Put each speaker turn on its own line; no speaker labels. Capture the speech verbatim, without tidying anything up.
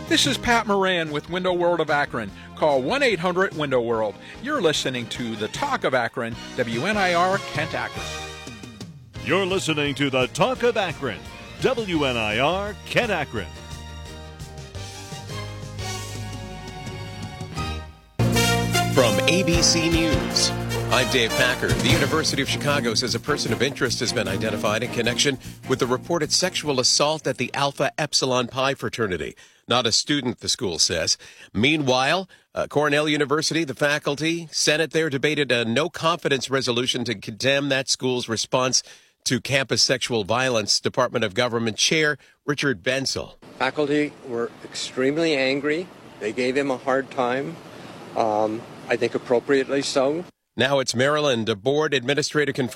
This is Pat Moran with Window World of Akron. Call one eight hundred window world. You're listening to The Talk of Akron, W N I R Kent Akron.
You're listening to The Talk of Akron, W N I R Kent Akron.
From A B C News, I'm Dave Packer. The University of Chicago says a person of interest has been identified in connection with the reported sexual assault at the Alpha Epsilon Pi fraternity. Not a student, the school says. Meanwhile, uh, Cornell University, the faculty, Senate there debated a no-confidence resolution to condemn that school's response to campus sexual violence. Department of Government Chair Richard Bensel.
Faculty were extremely angry. They gave him a hard time. Um, I think appropriately so.
Now it's Maryland. A board administrator confirmed